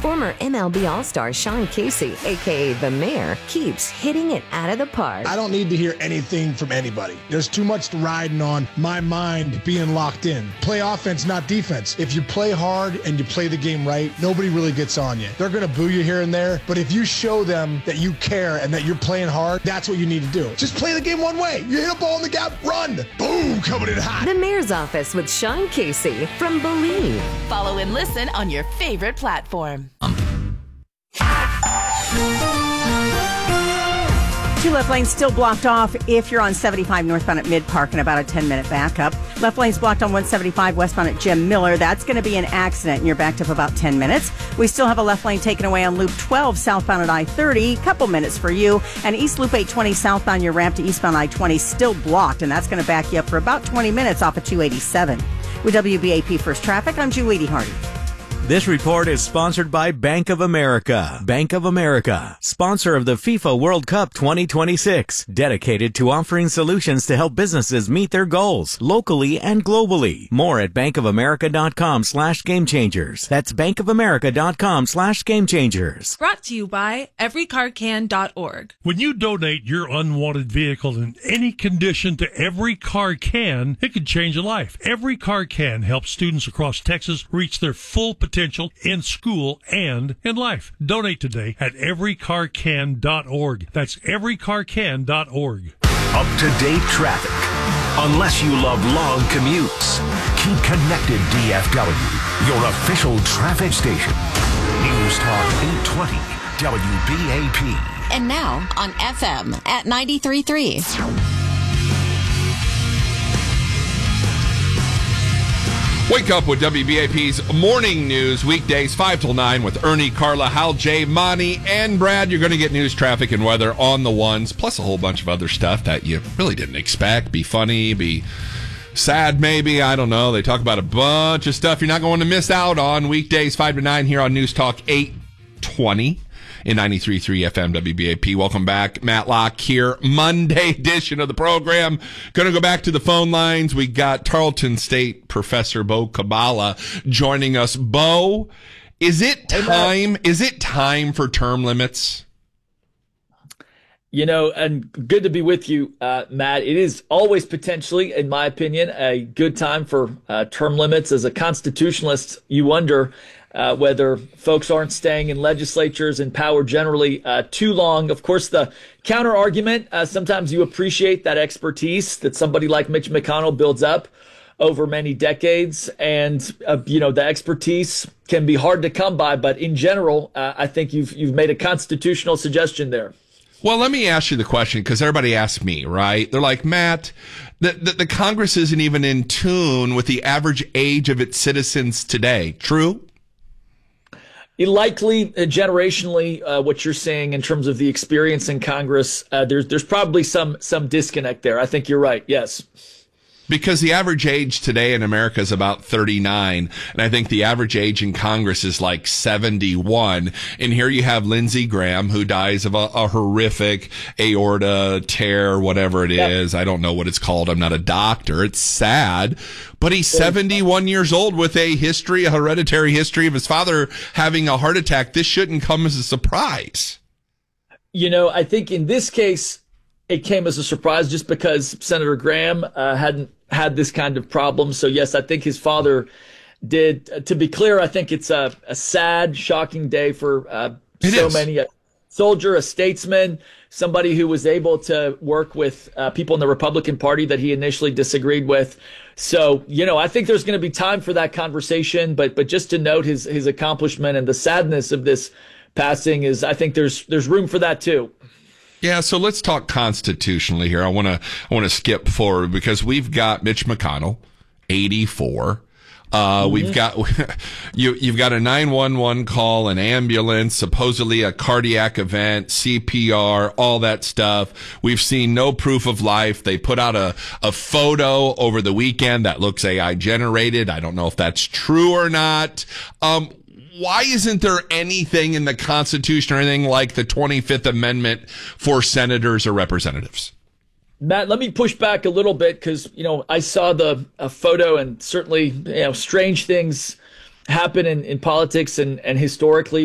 Former MLB All-Star Sean Casey, a.k.a. The Mayor, keeps hitting it out of the park. I don't need to hear anything from anybody. There's too much riding on my mind being locked in. Play offense, not defense. If you play hard and you play the game right, nobody really gets on you. They're going to boo you here and there, but if you show them that you care and that you're playing hard, that's what you need to do. Just play the game one way. You hit a ball in the gap, run. Boom, coming in hot. The Mayor's Office with Sean Casey from Believe. Follow and listen on your favorite platform. Two left lanes still blocked off if you're on 75 northbound at Mid-Park and about a 10-minute backup. Left lane's blocked on 175 westbound at Jim Miller. That's going to be an accident, and you're backed up about 10 minutes. We still have a left lane taken away on Loop 12 southbound at I-30. Couple minutes for you. And East Loop 820 southbound, your ramp to eastbound I-20 still blocked, and that's going to back you up for about 20 minutes off of 287. With WBAP First Traffic, I'm Julie Hardy. This report is sponsored by Bank of America. Bank of America, sponsor of the FIFA World Cup 2026, dedicated to offering solutions to help businesses meet their goals locally and globally. More at bankofamerica.com/gamechangers. That's bankofamerica.com/gamechangers. Brought to you by everycarcan.org. When you donate your unwanted vehicle in any condition to Every Car Can, it can change a life. Every Car Can helps students across Texas reach their full potential in school and in life. Donate today at everycarcan.org. That's everycarcan.org. Up-to-date traffic. Unless you love long commutes, keep connected, DFW, your official traffic station. News Talk 820 WBAP. And now on FM at 93.3. Wake up with WBAP's morning news, weekdays 5 till 9 with Ernie, Carla, Hal, Jay, Monty, and Brad. You're going to get news, traffic, and weather on the ones, plus a whole bunch of other stuff that you really didn't expect. Be funny, be sad maybe, I don't know. They talk about a bunch of stuff you're not going to miss out on. Weekdays 5 to 9 here on News Talk 820. In 93.3 FM WBAP. Welcome back. Matt Locke here. Monday edition of the program. Going to go back to the phone lines. We got Tarleton State Professor Bo Kabbalah joining us. Bo, is it time? Is it time for term limits? You know, and good to be with you, Matt. It is always potentially, in my opinion, a good time for term limits. As a constitutionalist, you wonder whether folks aren't staying in legislatures and power generally too long. Of course, the counter argument, sometimes you appreciate that expertise that somebody like Mitch McConnell builds up over many decades. And, the expertise can be hard to come by. But in general, I think you've made a constitutional suggestion there. Well, let me ask you the question, because everybody asks me, right? They're like, Matt, the Congress isn't even in tune with the average age of its citizens today. True? Likely, generationally, what you're saying in terms of the experience in Congress, there's probably some disconnect there. I think you're right. Yes. Because the average age today in America is about 39, and I think the average age in Congress is like 71. And here you have Lindsey Graham, who dies of a horrific aorta tear, whatever it is. I don't know what it's called. I'm not a doctor. It's sad. But he's 71 years old with a hereditary history of his father having a heart attack. This shouldn't come as a surprise. You know, I think in this case, it came as a surprise just because Senator Graham hadn't had this kind of problem. So, yes, I think his father did. To be clear, I think it's a sad, shocking day for many. A soldier, a statesman, somebody who was able to work with people in the Republican Party that he initially disagreed with. So, I think there's going to be time for that conversation. But just to note his accomplishment and the sadness of this passing is, I think there's room for that, too. Yeah, so let's talk constitutionally here. I want to skip forward because we've got Mitch McConnell, 84. We've got you've got a 911 call, an ambulance, supposedly a cardiac event, CPR, all that stuff. We've seen no proof of life. They put out a photo over the weekend that looks AI generated. I don't know if that's true or not. Why isn't there anything in the Constitution or anything like the 25th Amendment for senators or representatives? Matt, let me push back a little bit because, I saw a photo and certainly, strange things happen in politics and historically.